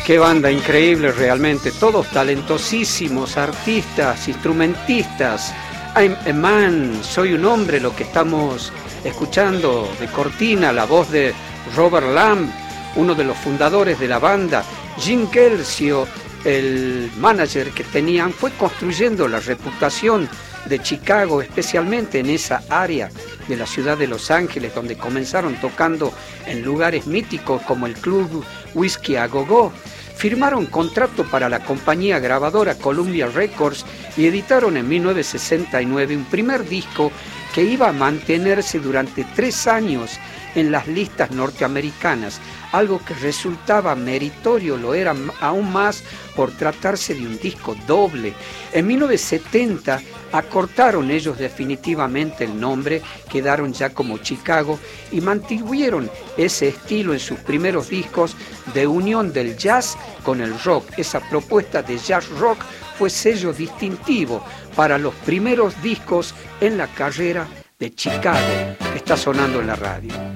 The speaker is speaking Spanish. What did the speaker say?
Qué banda increíble realmente, todos talentosísimos, artistas, instrumentistas. I'm a Man, soy un hombre, lo que estamos escuchando de cortina, la voz de Robert Lamb, uno de los fundadores de la banda. Jim Kelsio, el manager que tenían, fue construyendo la reputación de Chicago, especialmente en esa área de la ciudad de Los Ángeles, donde comenzaron tocando en lugares míticos como el club Whisky a Go-Go. Firmaron contrato para la compañía grabadora Columbia Records y editaron en 1969 un primer disco que iba a mantenerse durante 3 años en las listas norteamericanas, algo que resultaba meritorio, lo era aún más por tratarse de un disco doble. En 1970 acortaron ellos definitivamente el nombre, quedaron ya como Chicago y mantuvieron ese estilo en sus primeros discos de unión del jazz con el rock. Esa propuesta de jazz rock fue sello distintivo para los primeros discos en la carrera de Chicago, que está sonando en la radio.